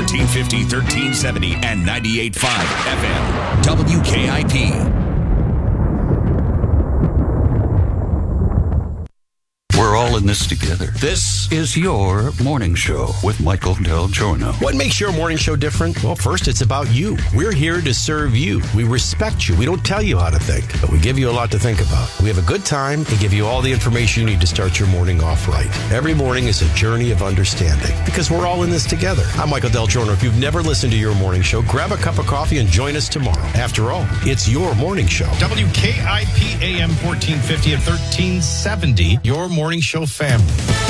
1450, 1370, and 98.5 FM. WKIP. We're all in this together. This is your morning show with Michael Del Giorno. What makes your morning show different? Well, first, it's about you. We're here to serve you. We respect you. We don't tell you how to think, but we give you a lot to think about. We have a good time and give you all the information you need to start your morning off right. Every morning is a journey of understanding because we're all in this together. I'm Michael Del Giorno. If you've never listened to your morning show, grab a cup of coffee and join us tomorrow. After all, it's your morning show. WKIP AM 1450 and 1370, your morning show family.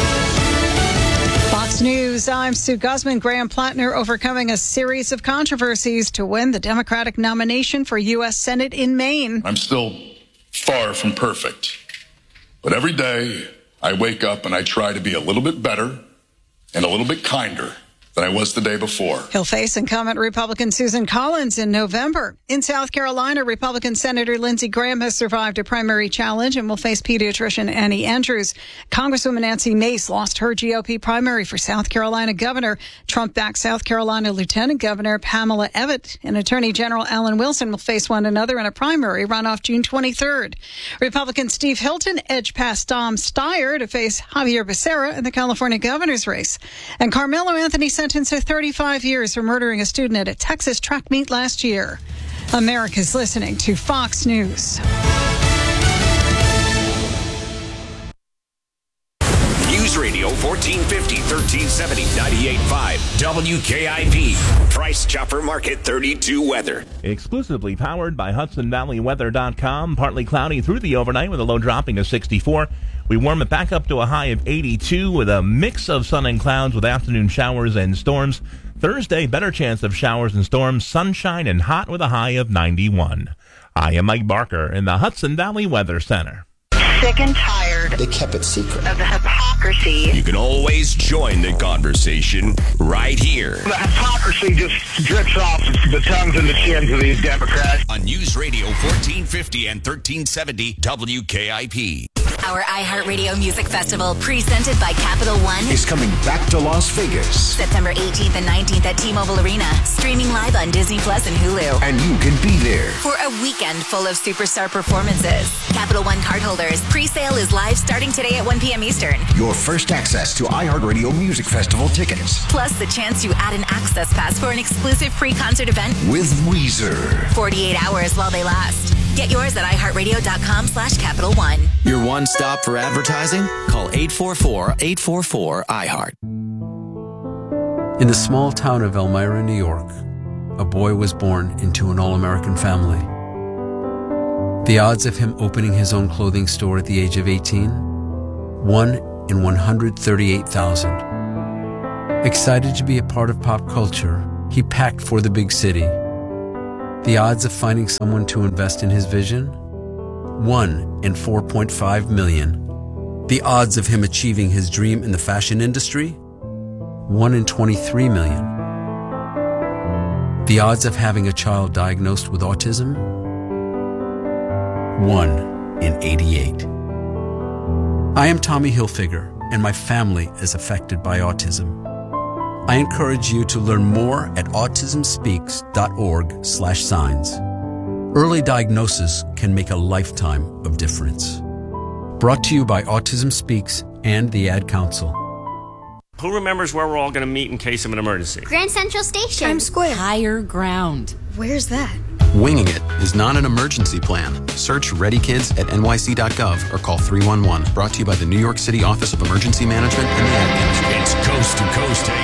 Fox News, I'm Sue Guzman. Graham Plattner overcoming a series of controversies to win the Democratic nomination for U.S. Senate in Maine. I'm still far from perfect, but every day I wake up and I try to be a little bit better and a little bit kinder than I was the day before. He'll face incumbent Republican Susan Collins in November. In South Carolina, Republican Senator Lindsey Graham has survived a primary challenge and will face pediatrician Annie Andrews. Congresswoman Nancy Mace lost her GOP primary for South Carolina governor. Trump-backed South Carolina Lieutenant Governor Pamela Abbott and Attorney General Alan Wilson will face one another in a primary runoff June 23rd. Republican Steve Hilton edged past Dom Steyer to face Javier Becerra in the California governor's race. And Carmelo Anthony sentenced to 35 years for murdering a student at a Texas track meet last year. America's listening to Fox News. News Radio 1450, 1370, 98.5 WKIP. Price Chopper Market 32 weather. Exclusively powered by HudsonValleyWeather.com. Partly cloudy through the overnight with a low dropping to 64. We warm it back up to a high of 82 with a mix of sun and clouds with afternoon showers and storms. Thursday, better chance of showers and storms, sunshine and hot with a high of 91. I am Mike Barker in the Hudson Valley Weather Center. Sick and tired. They kept it secret. Of the hypocrisy. You can always join the conversation right here. The hypocrisy just drips off the tongues and the chins of these Democrats. On News Radio 1450 and 1370 WKIP. Our iHeartRadio Music Festival, presented by Capital One, is coming back to Las Vegas. September 18th and 19th at T-Mobile Arena. Streaming live on Disney Plus and Hulu. And you can be there for a weekend full of superstar performances. Capital One cardholders, pre-sale is live starting today at 1 p.m. Eastern. Your first access to iHeartRadio Music Festival tickets. Plus the chance to add an access pass for an exclusive pre-concert event with Weezer. 48 hours while they last. Get yours at iHeartRadio.com/Capital One. Your one stop for advertising? Call 844-844-iHeart. In the small town of Elmira, New York, a boy was born into an all-American family. The odds of him opening his own clothing store at the age of 18? 1 in 138,000. Excited to be a part of pop culture, he packed for the big city. The odds of finding someone to invest in his vision? 1 in 4.5 million. The odds of him achieving his dream in the fashion industry? 1 in 23 million. The odds of having a child diagnosed with autism? 1 in 88. I am Tommy Hilfiger, and my family is affected by autism. I encourage you to learn more at autismspeaks.org/signs. Early diagnosis can make a lifetime of difference. Brought to you by Autism Speaks and the Ad Council. Who remembers where we're all going to meet in case of an emergency? Grand Central Station. Times Square. Higher Ground. Where's that? Winging it is not an emergency plan. Search Ready Kids at nyc.gov or call 311. Brought to you by the New York City Office of Emergency Management and the Ad Council. It's coast to coast.